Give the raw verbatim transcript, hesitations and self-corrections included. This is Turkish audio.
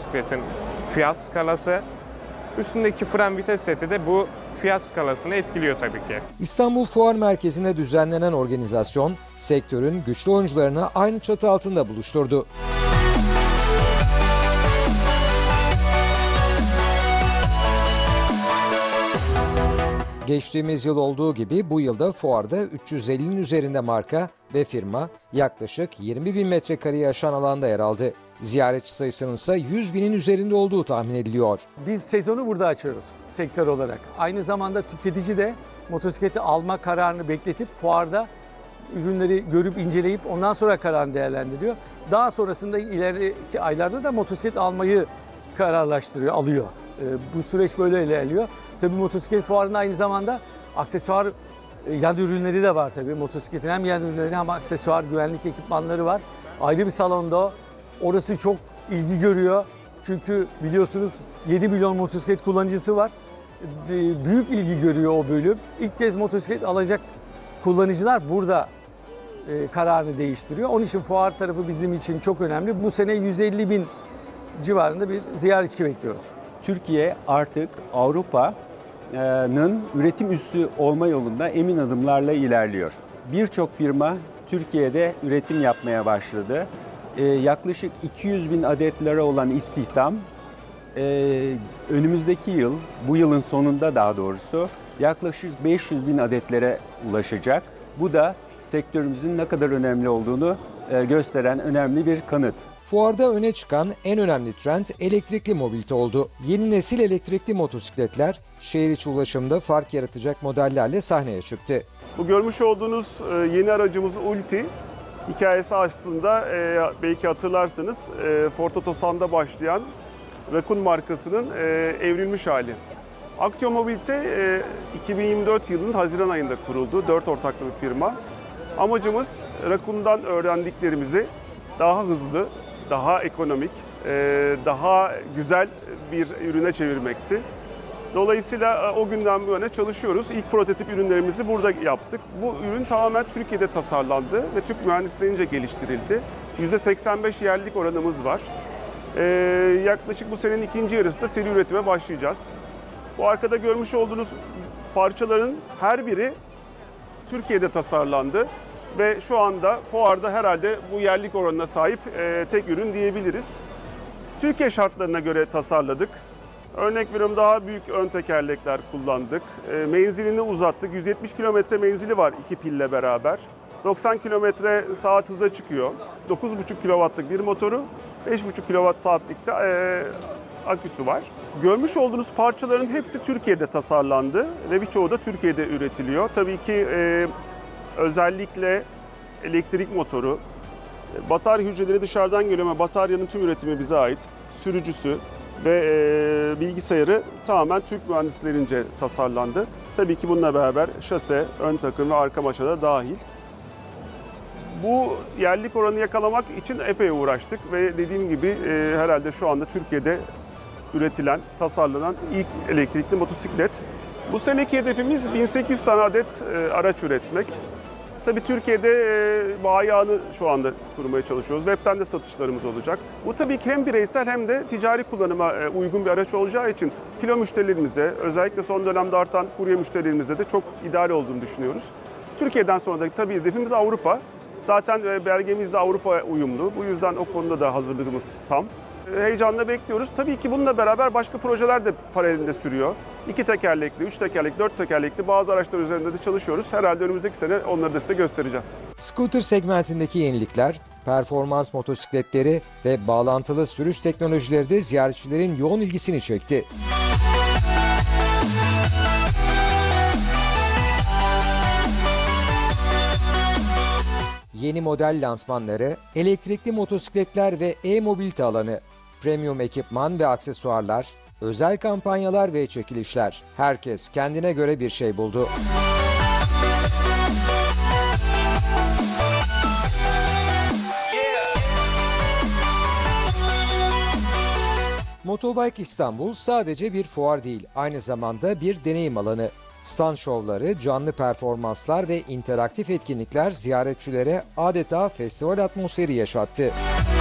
motosikletin fiyat skalası. Üstündeki fren vites seti de bu fiyat skalasını etkiliyor tabii ki. İstanbul Fuar Merkezi'nde düzenlenen organizasyon, sektörün güçlü oyuncularını aynı çatı altında buluşturdu. Geçtiğimiz yıl olduğu gibi bu yılda fuarda üç yüz ellinin üzerinde marka ve firma yaklaşık yirmi bin metrekareyi aşan alanda yer aldı. Ziyaretçi sayısının ise yüz binin üzerinde olduğu tahmin ediliyor. Biz sezonu burada açıyoruz sektör olarak. Aynı zamanda tüketici de motosikleti alma kararını bekletip fuarda ürünleri görüp inceleyip ondan sonra kararını değerlendiriyor. Daha sonrasında ileriki aylarda da motosiklet almayı kararlaştırıyor, alıyor. Ee, bu süreç böyle ilerliyor. Tabii motosiklet fuarında aynı zamanda aksesuar e, yan ürünleri de var tabii. Motosikletin hem yan ürünleri hem aksesuar güvenlik ekipmanları var. Ayrı bir salonda. Orası çok ilgi görüyor. Çünkü biliyorsunuz yedi milyon motosiklet kullanıcısı var. Büyük ilgi görüyor o bölüm. İlk kez motosiklet alacak kullanıcılar burada kararını değiştiriyor. Onun için fuar tarafı bizim için çok önemli. Bu sene yüz elli bin civarında bir ziyaretçi bekliyoruz. Türkiye artık Avrupa'nın üretim üssü olma yolunda emin adımlarla ilerliyor. Birçok firma Türkiye'de üretim yapmaya başladı. Ee, yaklaşık iki yüz bin adetlere olan istihdam e, önümüzdeki yıl, bu yılın sonunda daha doğrusu yaklaşık beş yüz bin adetlere ulaşacak. Bu da sektörümüzün ne kadar önemli olduğunu e, gösteren önemli bir kanıt. Fuarda öne çıkan en önemli trend elektrikli mobilite oldu. Yeni nesil elektrikli motosikletler şehir içi ulaşımda fark yaratacak modellerle sahneye çıktı. Bu görmüş olduğunuz yeni aracımız Ulti. Hikayesi aslında belki hatırlarsınız Ford Otosan'da başlayan Raccoon markasının evrilmiş hali. Aktio Mobilite iki bin yirmi dört yılının Haziran ayında kuruldu. Dört ortaklı bir firma. Amacımız Raccoon'dan öğrendiklerimizi daha hızlı, daha ekonomik, daha güzel bir ürüne çevirmekti. Dolayısıyla o günden bu yana çalışıyoruz. İlk prototip ürünlerimizi burada yaptık. Bu ürün tamamen Türkiye'de tasarlandı ve Türk mühendislerince geliştirildi. yüzde seksen beş yerlilik oranımız var. Ee, yaklaşık bu senenin ikinci yarısında seri üretime başlayacağız. Bu arkada görmüş olduğunuz parçaların her biri Türkiye'de tasarlandı. Ve şu anda fuarda herhalde bu yerlilik oranına sahip e, tek ürün diyebiliriz. Türkiye şartlarına göre tasarladık. Örnek veriyorum, daha büyük ön tekerlekler kullandık. E, menzilini uzattık. yüz yetmiş kilometre menzili var iki pille beraber. doksan kilometre saat hıza çıkıyor. dokuz buçuk kilowattlık bir motoru, beş buçuk kilowatt saatlikte e, aküsü var. Görmüş olduğunuz parçaların hepsi Türkiye'de tasarlandı ve birçoğu da Türkiye'de üretiliyor. Tabii ki e, özellikle elektrik motoru, batarya hücreleri dışarıdan geliyor ama bataryanın tüm üretimi bize ait. Sürücüsü ve e, bilgisayarı tamamen Türk mühendislerince tasarlandı. Tabii ki bununla beraber şase, ön takım ve arka maşa da dahil. Bu yerlilik oranı yakalamak için epey uğraştık ve dediğim gibi e, herhalde şu anda Türkiye'de üretilen, tasarlanan ilk elektrikli motosiklet. Bu seneki hedefimiz bin sekiz yüz tane adet e, araç üretmek. Tabii Türkiye'de e, bayağını şu anda kurmaya çalışıyoruz. Web'ten de satışlarımız olacak. Bu tabii ki hem bireysel hem de ticari kullanıma e, uygun bir araç olacağı için filo müşterilerimize, özellikle son dönemde artan kurye müşterilerimize de çok ideal olduğunu düşünüyoruz. Türkiye'den sonra da tabii hedefimiz Avrupa. Zaten e, belgemiz de Avrupa uyumlu. Bu yüzden o konuda da hazırlığımız tam. E, heyecanla bekliyoruz. Tabii ki bununla beraber başka projeler de paralelinde sürüyor. İki tekerlekli, üç tekerlekli, dört tekerlekli bazı araçlar üzerinde de çalışıyoruz. Herhalde önümüzdeki sene onları da size göstereceğiz. Scooter segmentindeki yenilikler, performans motosikletleri ve bağlantılı sürüş teknolojileri de ziyaretçilerin yoğun ilgisini çekti. Yeni model lansmanları, elektrikli motosikletler ve e-mobilite alanı, premium ekipman ve aksesuarlar, özel kampanyalar ve çekilişler. Herkes kendine göre bir şey buldu. Motobike İstanbul sadece bir fuar değil, aynı zamanda bir deneyim alanı. Stand şovları, canlı performanslar ve interaktif etkinlikler ziyaretçilere adeta festival atmosferi yaşattı.